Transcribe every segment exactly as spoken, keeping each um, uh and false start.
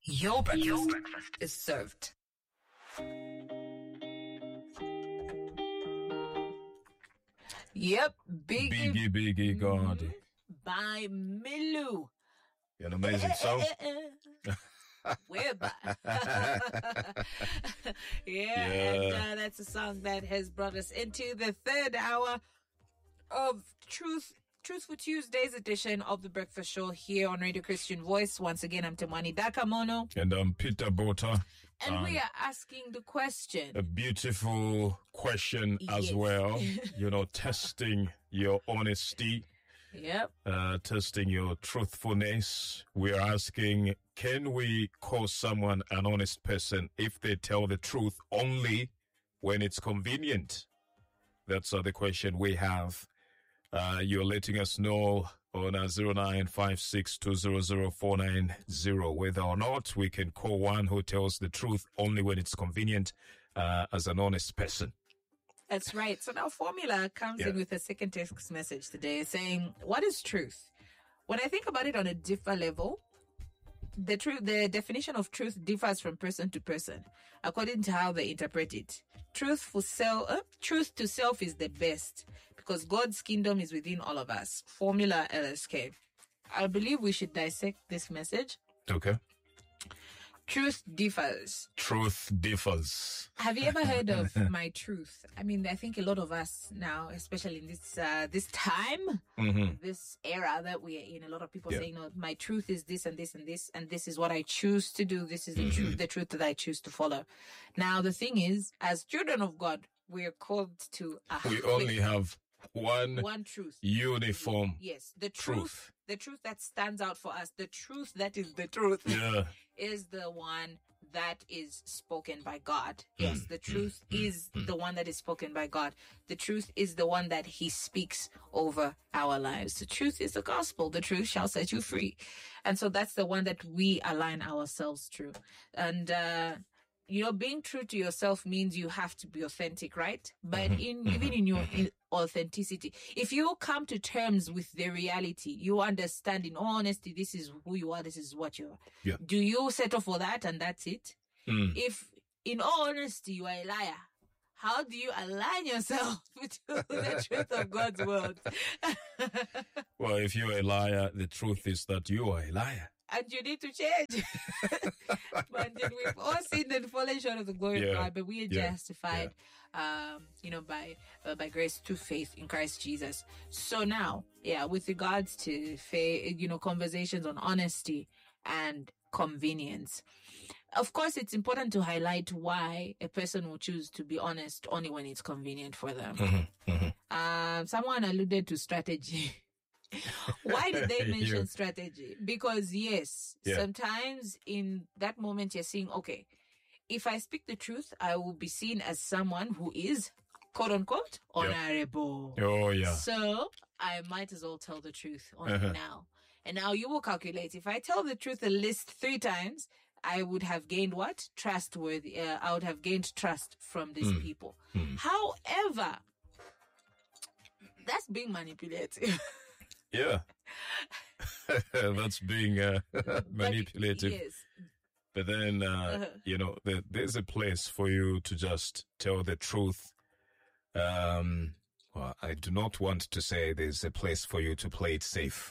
Your breakfast, Your breakfast is served. Yep, Biggie. Biggie, Biggie, God. Mm, by Milu. An amazing song. We're back. yeah, yeah, and uh, that's a song that has brought us into the third hour of Truth Truth for Tuesday's edition of The Breakfast Show here on Radio Christian Voice. Once again, I'm Temwani Dakamono. And I'm Peter Bota. And um, we are asking the question. A beautiful question Yes. as well. You know, testing your honesty. Yep. Uh, testing your truthfulness. We're asking, can we call someone an honest person if they tell the truth only when it's convenient? That's uh, the question we have. Uh, you're letting us know on uh, zero nine five six two zero zero four nine zero whether or not we can call one who tells the truth only when it's convenient uh, as an honest person. That's right. So now Formula comes Yeah. in with a second text message today saying, what is truth? When I think about it on a differ level, the truth, the definition of truth differs from person to person, according to how they interpret it. Truth for self, uh, truth to self is the best because God's kingdom is within all of us. Formula L S K. I believe we should dissect this message. Okay. Truth differs. Truth differs. Have you ever heard of my truth? I mean, I think a lot of us now, especially in this uh, this time, Mm-hmm. this era that we are in, a lot of people Yeah. saying, "No, my truth is this and this and this, and this is what I choose to do. This is the truth, the truth that I choose to follow." Now, the thing is, as children of God, we are called to a We only have one, one truth. uniform Yes, the truth, truth. the truth that stands out for us, the truth that is the truth. Yeah. is the one that is spoken by God. Yes, the truth is the one that is spoken by God. The truth is the one that He speaks over our lives. The truth is the gospel. The truth shall set you free. And so that's the one that we align ourselves to. And, uh, you know, being true to yourself means you have to be authentic, right? But in even in your in authenticity, if you come to terms with the reality, you understand in all honesty, this is who you are, this is what you are. Yeah. Do you settle for that and that's it? Mm. If in all honesty you are a liar, how do you align yourself to the truth of God's word? Well, if you're a liar, the truth is that you are a liar. And you need to change. But then we've all sinned and fallen short of the glory Yeah. of God, but we are Yeah. justified, um, you know, by uh, by grace through faith in Christ Jesus. So now, yeah, with regards to fa- you know, conversations on honesty and convenience, of course, it's important to highlight why a person will choose to be honest only when it's convenient for them. Mm-hmm. Mm-hmm. Um, someone alluded to strategy. Why did they mention You- strategy? Because yes, Yeah. sometimes in that moment you're saying, okay, if I speak the truth, I will be seen as someone who is quote unquote honorable. Oh, yeah. So I might as well tell the truth only Uh-huh. now. And now you will calculate. If I tell the truth at least three times, I would have gained what? Trustworthy. Uh, I would have gained trust from these Hmm. people. However, that's being manipulative. Yeah. That's being uh, manipulative. But, yes. But then, uh, Uh-huh. you know, there, there's a place for you to just tell the truth. Um, well, I do not want to say there's a place for you to play it safe.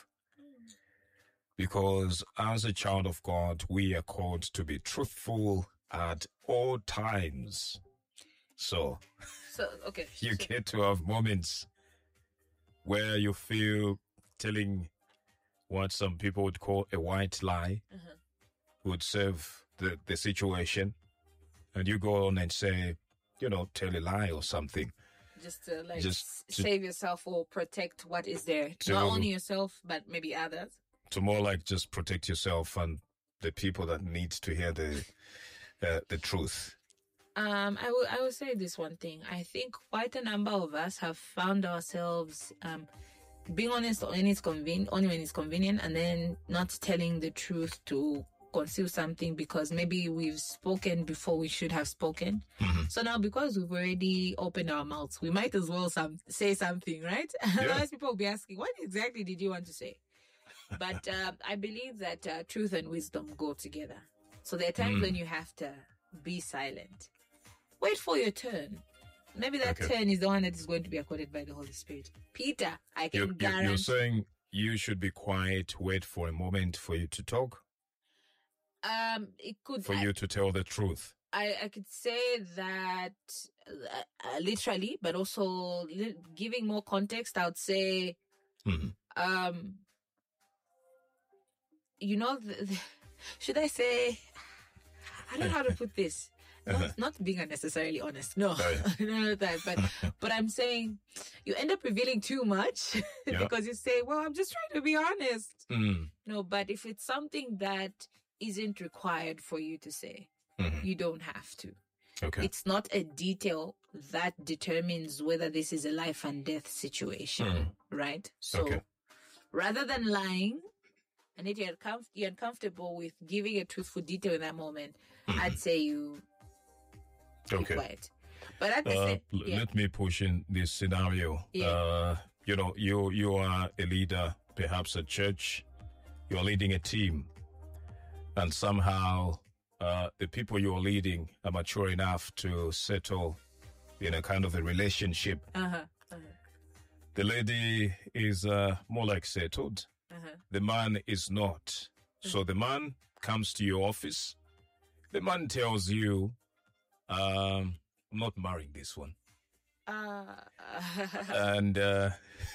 Because as a child of God, we are called to be truthful at all times. So So, okay. you so, get to have moments where you feel telling what some people would call a white lie uh-huh. would serve the, the situation. And you go on and say, you know, tell a lie or something. Just to like Just s- to- save yourself or protect what is there. To- Not only yourself, but maybe others. To more like just protect yourself and the people that need to hear the uh, the truth. Um, I will. I will say this one thing. I think quite a number of us have found ourselves um, being honest when it's convenient, only when it's convenient, and then not telling the truth to conceal something because maybe we've spoken before we should have spoken. Mm-hmm. So now, because we've already opened our mouths, we might as well some say something, right? Otherwise, people will be asking, "What exactly did you want to say?" But uh, I believe that uh, truth and wisdom go together. So there are times Mm. when you have to be silent. Wait for your turn. Maybe that Okay. turn is the one that is going to be accorded by the Holy Spirit. Peter, I can You, you, guarantee. you're saying you should be quiet, wait for a moment for you to talk, um, it could. for I, you to tell the truth. I, I could say that uh, uh, literally, but also li- giving more context, I would say, Mhm. um, you know, the, the, should I say? I don't know how to put this. Not, not being unnecessarily honest, no, Oh, no, that. But but I'm saying you end up revealing too much Yeah. because you say, "Well, I'm just trying to be honest." Mm. No, but if it's something that isn't required for you to say, Mhm. you don't have to. Okay. It's not a detail that determines whether this is a life and death situation, Mm. right? So Okay. rather than lying, and if you're, comf- you're uncomfortable with giving a truthful detail in that moment, I'd say you be Okay. quiet. But at the Uh, same, l- yeah, Let me push in this scenario. Yeah. Uh, you know, you you are a leader, perhaps at church. You're leading a team, and somehow uh, the people you're leading are mature enough to settle in a kind of a relationship. uh-huh, uh-huh, The lady is uh, more like settled. uh-huh. The man is not. So the man comes to your office. The man tells you, um, I'm not marrying this one. Uh, And uh,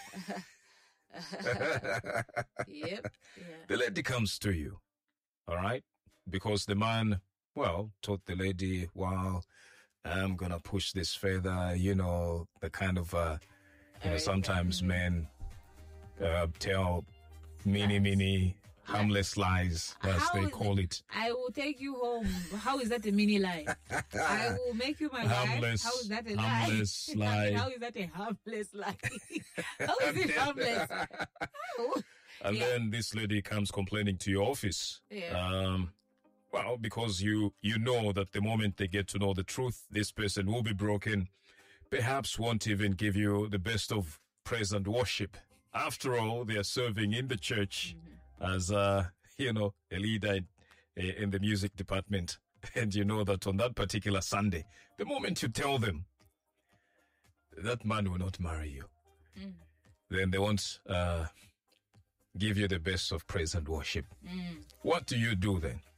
yep, yeah. the lady comes to you, all right? Because the man, well, told the lady, well, I'm going to push this further, you know, the kind of, uh, you know, Right, sometimes mhm. men uh, tell many, Lies. many harmless lies, as How they is call it. I will take you home. How is that a mini lie? I will make you my wife. Harmless, How is that a harmless lie? I mean, lie. how is that a harmless lie? How is it harmless? How? And Yeah. then this lady comes complaining to your office. Yeah. Um, well, because you you know that the moment they get to know the truth, this person will be broken. Perhaps won't even give you the best of praise and worship. After all, they are serving in the church as uh, you know, a leader in, in the music department, and you know that on that particular Sunday, the moment you tell them that man will not marry you, Mm. then they won't uh, give you the best of praise and worship. Mm. What do you do then?